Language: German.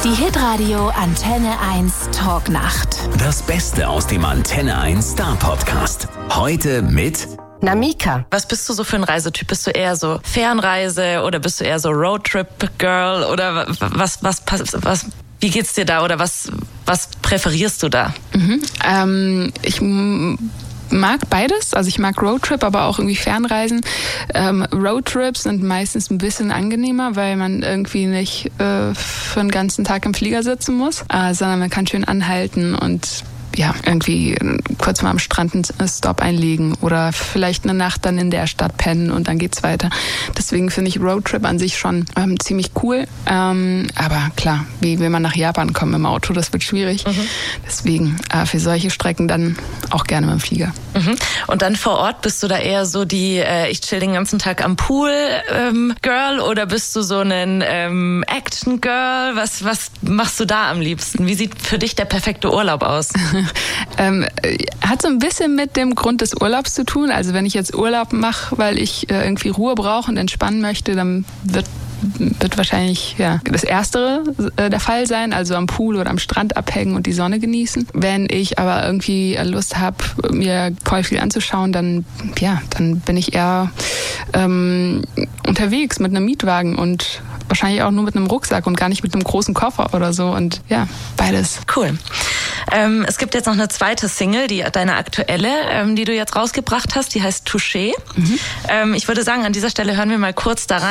Die Hitradio Antenne 1 Talknacht. Das Beste aus dem Antenne 1 Star Podcast. Heute mit Namika. Was bist du so für ein Reisetyp? Bist du eher so Fernreise oder bist du eher so Roadtrip-Girl oder wie geht's dir da oder was präferierst du da? Ich mag beides, also ich mag Roadtrip, aber auch irgendwie Fernreisen. Roadtrips sind meistens ein bisschen angenehmer, weil man irgendwie nicht für einen ganzen Tag im Flieger sitzen muss, sondern man kann schön anhalten und ja, irgendwie kurz mal am Strand einen Stop einlegen oder vielleicht eine Nacht dann in der Stadt pennen und dann geht's weiter. Deswegen finde ich Roadtrip an sich schon ziemlich cool. Aber klar, wie will man nach Japan kommen im Auto? Das wird schwierig. Deswegen für solche Strecken dann auch gerne mit dem Flieger. Und dann vor Ort bist du da eher so die ich chill den ganzen Tag am Pool Girl oder bist du so ein Action Girl? Was machst du da am liebsten? Wie sieht für dich der perfekte Urlaub aus? Hat so ein bisschen mit dem Grund des Urlaubs zu tun. Also wenn ich jetzt Urlaub mache, weil ich irgendwie Ruhe brauche und entspannen möchte, dann wird wahrscheinlich das Erstere der Fall sein, also am Pool oder am Strand abhängen und die Sonne genießen. Wenn ich aber irgendwie Lust habe, mir voll viel anzuschauen, dann bin ich eher unterwegs mit einem Mietwagen und wahrscheinlich auch nur mit einem Rucksack und gar nicht mit einem großen Koffer oder so. Und ja, beides. Cool. Es gibt jetzt noch eine zweite Single, deine aktuelle, die du jetzt rausgebracht hast, die heißt Touché. Ich würde sagen, an dieser Stelle hören wir mal kurz da rein.